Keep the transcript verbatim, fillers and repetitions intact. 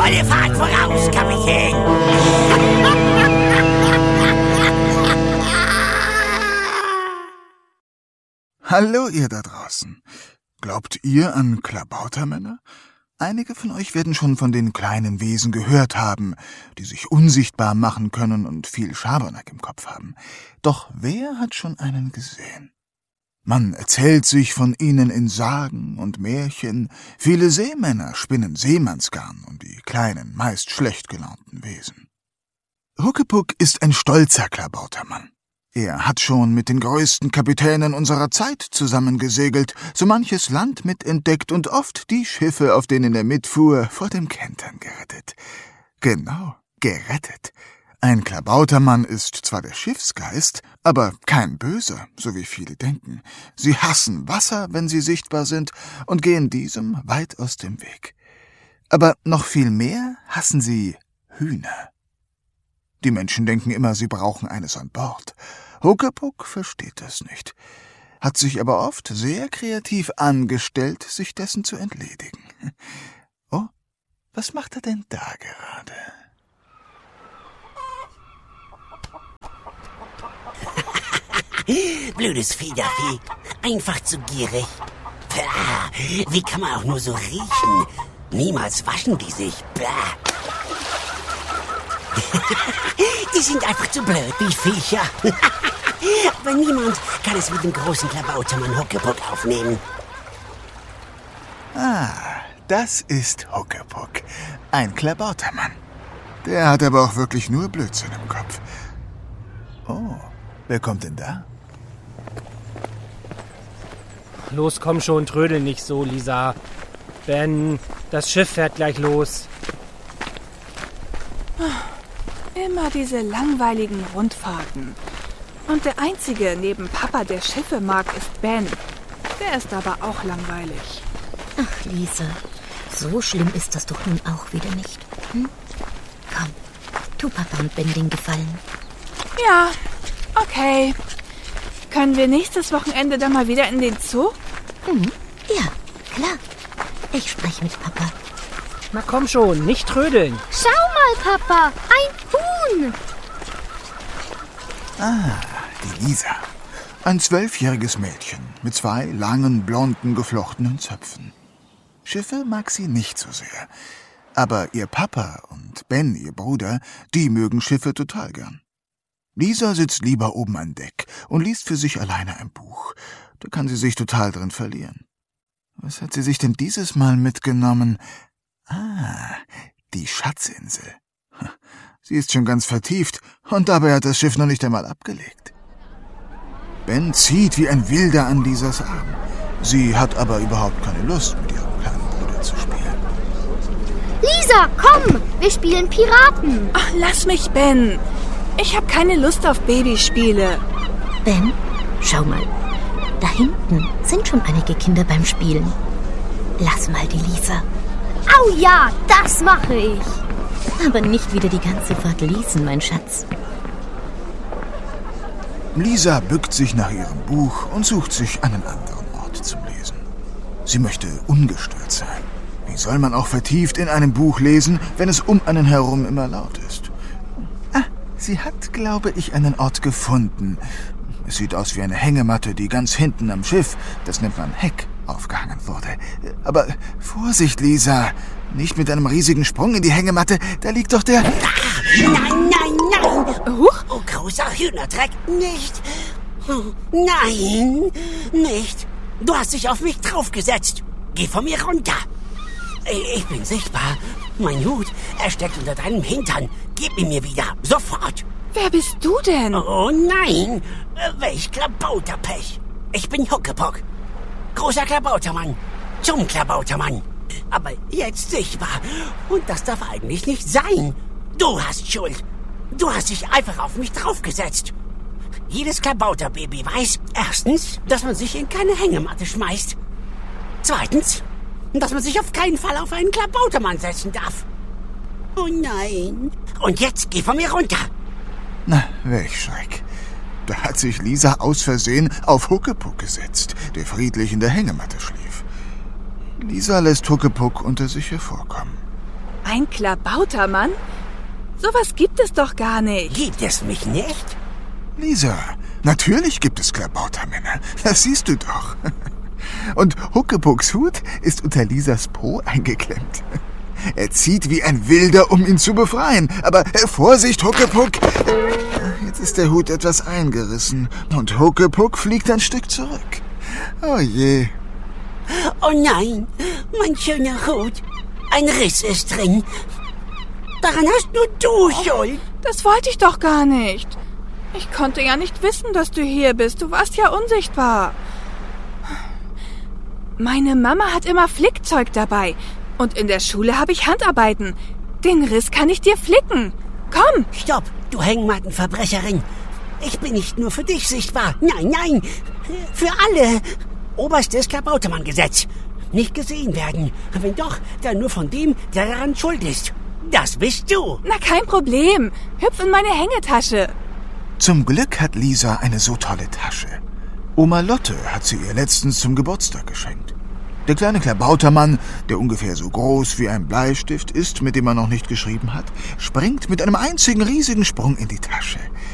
Volle Fahrt voraus, Kapitän! Hallo, ihr da draußen. Glaubt ihr an Klabautermänner? Einige von euch werden schon von den kleinen Wesen gehört haben, die sich unsichtbar machen können und viel Schabernack im Kopf haben. Doch wer hat schon einen gesehen? Man erzählt sich von ihnen in Sagen und Märchen. Viele Seemänner spinnen Seemannsgarn um die kleinen, meist schlecht gelaunten Wesen. Huckepuck ist ein stolzer Klabautermann. Er hat schon mit den größten Kapitänen unserer Zeit zusammengesegelt, so manches Land mitentdeckt und oft die Schiffe, auf denen er mitfuhr, vor dem Kentern gerettet. Genau, gerettet. Ein Klabautermann ist zwar der Schiffsgeist, aber kein Böser, so wie viele denken. Sie hassen Wasser, wenn sie sichtbar sind, und gehen diesem weit aus dem Weg. Aber noch viel mehr hassen sie Hühner. Die Menschen denken immer, sie brauchen eines an Bord. Huckepuck versteht das nicht, hat sich aber oft sehr kreativ angestellt, sich dessen zu entledigen. Oh, was macht er denn da gerade? Blödes Federvieh, einfach zu gierig. Pah, wie kann man auch nur so riechen? Niemals waschen die sich. Pah. Die sind einfach zu blöd, die Viecher. Aber niemand kann es mit dem großen Klabautermann Huckepuck aufnehmen. Ah, das ist Huckepuck, ein Klabautermann. Der hat aber auch wirklich nur Blödsinn im Kopf. Oh, wer kommt denn da? Los, komm schon, trödel nicht so, Lisa. Ben, das Schiff fährt gleich los. Immer diese langweiligen Rundfahrten. Und der Einzige neben Papa, der Schiffe mag, ist Ben. Der ist aber auch langweilig. Ach, Lisa, so schlimm ist das doch nun auch wieder nicht. Hm? Komm, tu Papa und Ben den Gefallen. Ja, okay. Können wir nächstes Wochenende dann mal wieder in den Zoo? Mhm. Ja, klar. Ich spreche mit Papa. Na komm schon, nicht trödeln. Schau mal, Papa, ein Huhn. Ah, die Lisa. Ein zwölfjähriges Mädchen mit zwei langen, blonden, geflochtenen Zöpfen. Schiffe mag sie nicht so sehr. Aber ihr Papa und Ben, ihr Bruder, die mögen Schiffe total gern. Lisa sitzt lieber oben an Deck und liest für sich alleine ein Buch. Da kann sie sich total drin verlieren. Was hat sie sich denn dieses Mal mitgenommen? Ah, die Schatzinsel. Sie ist schon ganz vertieft und dabei hat das Schiff noch nicht einmal abgelegt. Ben zieht wie ein Wilder an Lisas Arm. Sie hat aber überhaupt keine Lust, mit ihrem kleinen Bruder zu spielen. Lisa, komm, wir spielen Piraten. Ach, lass mich, Ben. Ich habe keine Lust auf Babyspiele. Ben, schau mal. Da hinten sind schon einige Kinder beim Spielen. Lass mal die Lisa. Au ja, das mache ich. Aber nicht wieder die ganze Fahrt lesen, mein Schatz. Lisa bückt sich nach ihrem Buch und sucht sich einen anderen Ort zum Lesen. Sie möchte ungestört sein. Wie soll man auch vertieft in einem Buch lesen, wenn es um einen herum immer laut ist? Ah, sie hat, glaube ich, einen Ort gefunden. Es sieht aus wie eine Hängematte, die ganz hinten am Schiff, das nennt man Heck, aufgehangen wurde. Aber Vorsicht, Lisa, nicht mit einem riesigen Sprung in die Hängematte, da liegt doch der... Nein, nein, nein! Huch. Oh, großer Hühnerdreck, nicht! Nein, nicht! Du hast dich auf mich draufgesetzt! Geh von mir runter! Ich bin sichtbar. Mein Hut, er steckt unter deinem Hintern. Gib ihn mir wieder, sofort! Wer bist du denn? Oh nein, welch Klabauterpech! Ich bin Huckepuck. Großer Klabautermann. Zum Klabautermann. Aber jetzt sichtbar. Und das darf eigentlich nicht sein. Du hast Schuld. Du hast dich einfach auf mich draufgesetzt. Jedes Klabauterbaby weiß, erstens, dass man sich in keine Hängematte schmeißt. Zweitens, dass man sich auf keinen Fall auf einen Klabautermann setzen darf. Oh nein. Und jetzt geh von mir runter. Na, welch Schreck. Da hat sich Lisa aus Versehen auf Huckepuck gesetzt, der friedlich in der Hängematte schlief. Lisa lässt Huckepuck unter sich hervorkommen. Ein Klabautermann? Sowas gibt es doch gar nicht. Gibt es mich nicht? Lisa, natürlich gibt es Klabautermänner. Das siehst du doch. Und Huckepucks Hut ist unter Lisas Po eingeklemmt. Er zieht wie ein Wilder, um ihn zu befreien. Aber äh, Vorsicht, Huckepuck! Jetzt ist der Hut etwas eingerissen und Huckepuck fliegt ein Stück zurück. Oh je. Oh nein, mein schöner Hut. Ein Riss ist drin. Daran hast nur du Schuld. Das wollte ich doch gar nicht. Ich konnte ja nicht wissen, dass du hier bist. Du warst ja unsichtbar. Meine Mama hat immer Flickzeug dabei. Und in der Schule habe ich Handarbeiten. Den Riss kann ich dir flicken. Komm! Stopp, du Hängmattenverbrecherin. Ich bin nicht nur für dich sichtbar. Nein, nein, für alle. Oberstes Klabautermann-Gesetz. Nicht gesehen werden. Wenn doch, dann nur von dem, der daran schuld ist. Das bist du. Na, kein Problem. Hüpf in meine Hängetasche. Zum Glück hat Lisa eine so tolle Tasche. Oma Lotte hat sie ihr letztens zum Geburtstag geschenkt. Der kleine Klabautermann, der ungefähr so groß wie ein Bleistift ist, mit dem er noch nicht geschrieben hat, springt mit einem einzigen riesigen Sprung in die Tasche.